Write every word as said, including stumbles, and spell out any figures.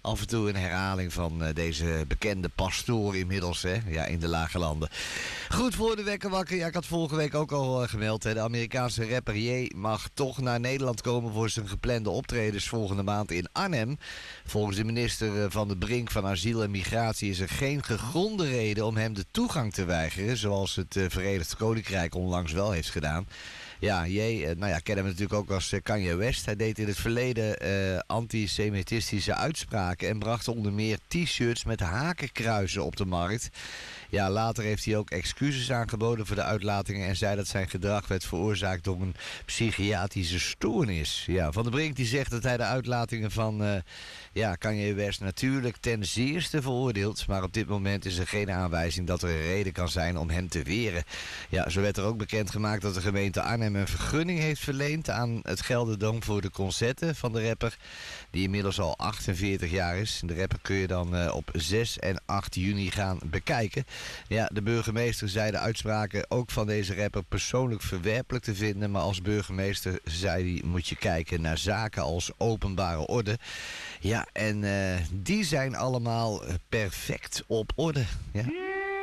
af en toe een herhaling van uh, deze bekende pastoor inmiddels, hè? Ja, in de lage landen. Goed, voor de wekker wakker. Ja, ik had vorige week ook al uh, gemeld, hè? De Amerikaanse rapper Ye mag toch naar Nederland komen voor zijn geplande optredens volgende maand in Arnhem. Volgens de minister van de Brink van Asiel en Migratie is er geen gegronde reden om hem de toegang te weigeren, zoals het uh, Verenigd Koninkrijk onlangs wel heeft gedaan. Ja, Ye, nou ja, kennen we natuurlijk ook als Kanye West. Hij deed in het verleden uh, antisemitistische uitspraken en bracht onder meer t-shirts met hakenkruizen op de markt. Ja, later heeft hij ook excuses aangeboden voor de uitlatingen en zei dat zijn gedrag werd veroorzaakt door een psychiatrische stoornis. Ja, Van der Brink die zegt dat hij de uitlatingen van uh, ja, Kanye West natuurlijk ten zeerste veroordeelt, maar op dit moment is er geen aanwijzing dat er een reden kan zijn om hem te weren. Ja, zo werd er ook bekendgemaakt dat de gemeente Arnhem een vergunning heeft verleend aan het Gelderdom voor de concerten van de rapper, die inmiddels al achtenveertig jaar is. De rapper kun je dan uh, op zes en acht juni gaan bekijken. Ja, de burgemeester zei de uitspraken ook van deze rapper persoonlijk verwerpelijk te vinden, maar als burgemeester zei hij, moet je kijken naar zaken als openbare orde. Ja, en uh, die zijn allemaal perfect op orde. Ja.